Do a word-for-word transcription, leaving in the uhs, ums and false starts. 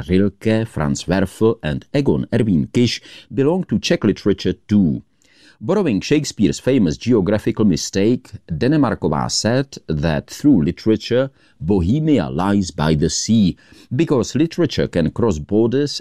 Rilke, Franz Werfel and Egon Erwin Kisch belong to Czech literature too. Borrowing Shakespeare's famous geographical mistake, Denemarková said that through literature, Bohemia lies by the sea, because literature can cross borders